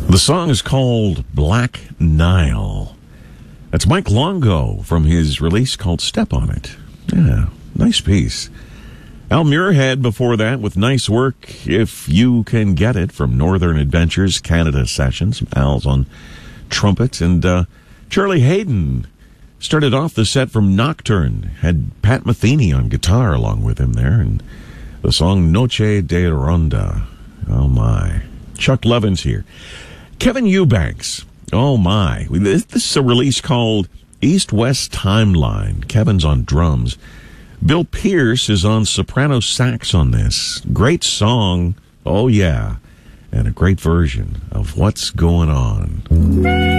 The song is called Black Nile. That's Mike Longo from his release called Step On It. Yeah, nice piece. Al Muirhead before that with nice work, If You Can Get It, from Northern Adventures Canada Sessions. Al's on trumpet. And Charlie Hayden started off the set from Nocturne. Had Pat Metheny on guitar along with him there. And the song Noche de Ronda. Oh, my. Chuck Levin's here. Kevin Eubanks. Oh, my. This is a release called East-West Timeline. Kevin's on drums. Bill Pierce is on soprano sax on this. Great song. Oh, yeah. And a great version of What's Going On.